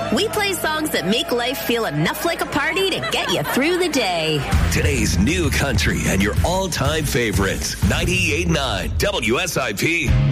We play songs that make life feel enough like a party to get you through the day. Today's new country and your all-time favorites. 98.9 WSIP.